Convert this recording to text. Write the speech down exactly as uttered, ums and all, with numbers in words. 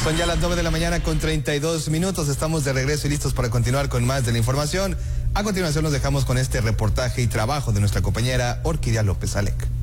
Son ya las nueve de la mañana con treinta y dos minutos. Estamos de regreso y listos para continuar con más de la información. A continuación nos dejamos con este reportaje y trabajo de nuestra compañera Orquídea López Alec.